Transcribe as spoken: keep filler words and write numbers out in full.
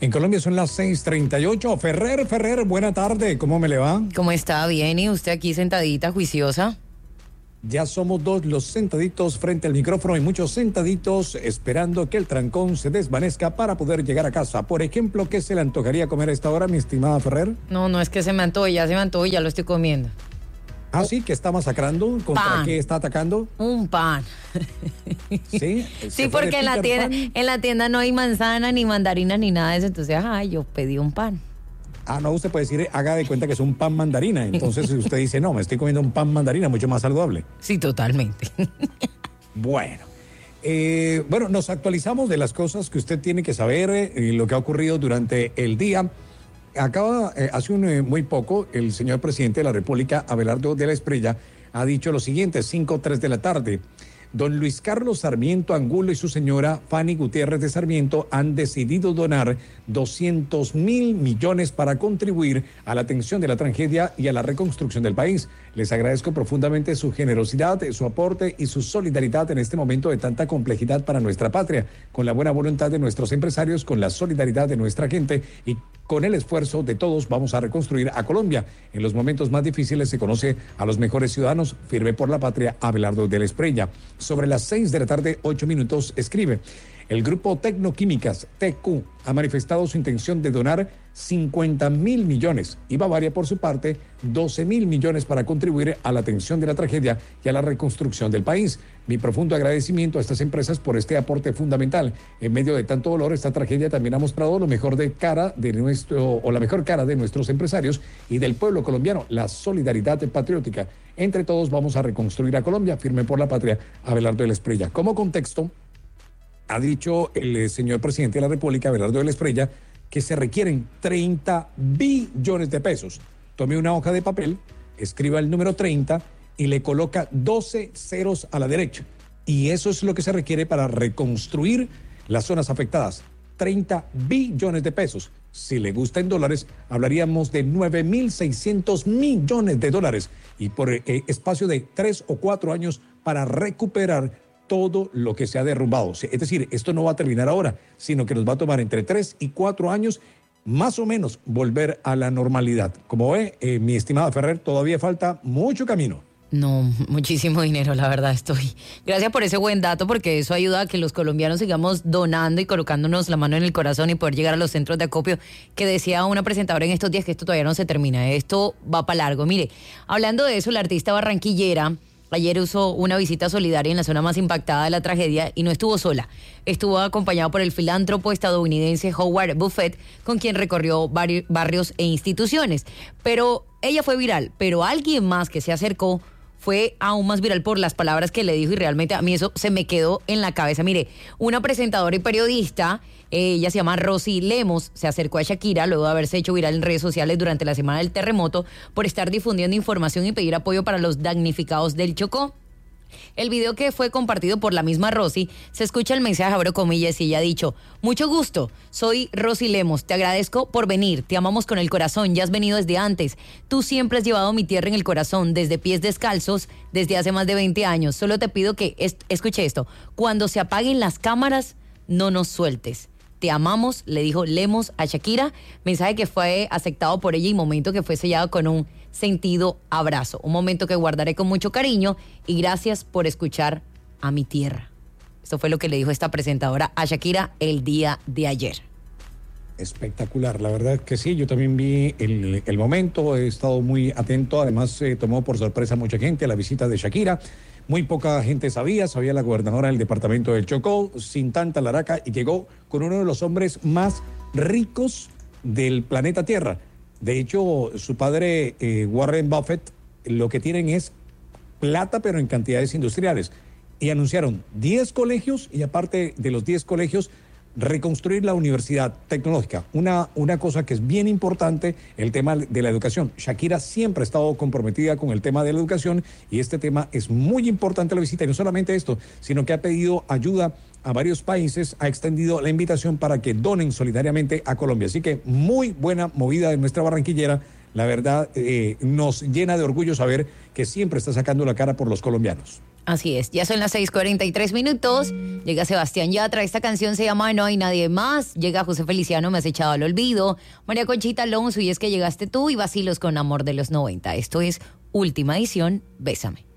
En Colombia son las seis treinta y ocho. Ferrer, Ferrer, buena tarde. ¿Cómo me le va? ¿Cómo está? Bien. ¿Y usted aquí sentadita, juiciosa? Ya somos dos los sentaditos frente al micrófono y muchos sentaditos esperando que el trancón se desvanezca para poder llegar a casa. Por ejemplo, ¿qué se le antojaría comer a esta hora, mi estimada Ferrer? No, no es que se me antoje, ya se me antoje y ya lo estoy comiendo. Ah, sí, ¿qué está masacrando? ¿Contra Pan. qué está atacando? Un pan. Sí, sí, porque en la, tienda, en la tienda no hay manzana, ni mandarina, ni nada de eso. Entonces, ay, yo pedí un pan. Ah, no, usted puede decir, haga de cuenta que es un pan mandarina. Entonces usted dice, no, me estoy comiendo un pan mandarina, mucho más saludable. Sí, totalmente. Bueno, eh, bueno, nos actualizamos de las cosas que usted tiene que saber eh, y lo que ha ocurrido durante el día. Acaba, eh, hace un, eh, muy poco, el señor presidente de la República, Abelardo de la Espriella, ha dicho lo siguiente, cinco o tres de la tarde. Don Luis Carlos Sarmiento Angulo y su señora Fanny Gutiérrez de Sarmiento han decidido donar doscientos mil millones para contribuir a la atención de la tragedia y a la reconstrucción del país. Les agradezco profundamente su generosidad, su aporte y su solidaridad en este momento de tanta complejidad para nuestra patria, con la buena voluntad de nuestros empresarios, con la solidaridad de nuestra gente y con el esfuerzo de todos vamos a reconstruir a Colombia. En los momentos más difíciles se conoce a los mejores ciudadanos. Firme por la patria, Abelardo de la Espriella. Sobre las seis de la tarde, ocho minutos, escribe: el grupo Tecnoquímicas, T Q, ha manifestado su intención de donar cincuenta mil millones y Bavaria, por su parte, doce mil millones para contribuir a la atención de la tragedia y a la reconstrucción del país. Mi profundo agradecimiento a estas empresas por este aporte fundamental. En medio de tanto dolor, esta tragedia también ha mostrado lo mejor de cara de nuestro, o la mejor cara de nuestros empresarios y del pueblo colombiano, la solidaridad patriótica. Entre todos vamos a reconstruir a Colombia, firme por la patria, Abelardo de la Espriella. Como contexto, ha dicho el señor presidente de la República, Abelardo de la Espriella, que se requieren treinta billones de pesos. Tome una hoja de papel, escriba el número treinta y le coloca doce ceros a la derecha. Y eso es lo que se requiere para reconstruir las zonas afectadas. treinta billones de pesos. Si le gusta en dólares, hablaríamos de nueve mil seiscientos millones de dólares. Y por eh, espacio de tres o cuatro años para recuperar todo lo que se ha derrumbado. Es decir, esto no va a terminar ahora, sino que nos va a tomar entre tres y cuatro años, más o menos, volver a la normalidad. Como ve, eh, mi estimada Ferrer, todavía falta mucho camino. No, muchísimo dinero, la verdad estoy. Gracias por ese buen dato, porque eso ayuda a que los colombianos sigamos donando y colocándonos la mano en el corazón y poder llegar a los centros de acopio, que decía una presentadora en estos días que esto todavía no se termina, esto va para largo. Mire, hablando de eso, la artista barranquillera ayer usó una visita solidaria en la zona más impactada de la tragedia y no estuvo sola. Estuvo acompañado por el filántropo estadounidense Howard Buffett, con quien recorrió vari- barrios e instituciones. Pero ella fue viral, pero alguien más que se acercó fue aún más viral por las palabras que le dijo y realmente a mí eso se me quedó en la cabeza. Mire, una presentadora y periodista, eh, ella se llama Rosy Lemos, se acercó a Shakira luego de haberse hecho viral en redes sociales durante la semana del terremoto por estar difundiendo información y pedir apoyo para los damnificados del Chocó. El video, que fue compartido por la misma Rosy, se escucha el mensaje, abro comillas, y ella ha dicho: mucho gusto, soy Rosy Lemos, te agradezco por venir, te amamos con el corazón, ya has venido desde antes, tú siempre has llevado mi tierra en el corazón, desde pies descalzos, desde hace más de veinte años, solo te pido que, est- escuche esto, cuando se apaguen las cámaras, no nos sueltes. Te amamos, le dijo Lemos a Shakira, mensaje que fue aceptado por ella y momento que fue sellado con un sentido abrazo, un momento que guardaré con mucho cariño y gracias por escuchar a mi tierra. Esto fue lo que le dijo esta presentadora a Shakira el día de ayer. Espectacular, la verdad que sí, yo también vi el, el momento, he estado muy atento, además eh, tomó por sorpresa a mucha gente la visita de Shakira. Muy poca gente sabía, sabía la gobernadora del departamento del Chocó, sin tanta laraca, y llegó con uno de los hombres más ricos del planeta Tierra. De hecho, su padre, eh, Warren Buffett, lo que tienen es plata, pero en cantidades industriales. Y anunciaron diez colegios, y aparte de los diez colegios, reconstruir la universidad tecnológica. Una, una cosa que es bien importante, el tema de la educación. Shakira siempre ha estado comprometida con el tema de la educación y este tema es muy importante la visita. Y no solamente esto, sino que ha pedido ayuda a varios países, ha extendido la invitación para que donen solidariamente a Colombia. Así que muy buena movida de nuestra barranquillera. La verdad, eh, nos llena de orgullo saber que siempre está sacando la cara por los colombianos. Así es, ya son las seis cuarenta y tres minutos. Llega Sebastián Yatra, esta canción se llama No hay nadie más. Llega José Feliciano, Me has echado al olvido. María Conchita Alonso, Y es que llegaste tú, y Vacilos con Amor de los noventa. Esto es Última Edición, Bésame.